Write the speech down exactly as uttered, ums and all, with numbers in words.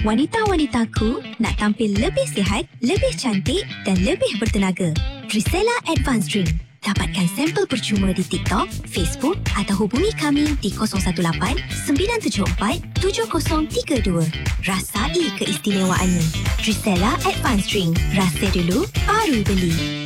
Wanita-wanitaku nak tampil lebih sihat, lebih cantik dan lebih bertenaga. Drisela Advanced Drink. Dapatkan sampel percuma di TikTok, Facebook atau hubungi kami di kosong satu lapan sembilan tujuh empat tujuh kosong tiga dua. Rasai keistimewaannya. Drisela Advanced Drink. Rasa dulu, baru beli.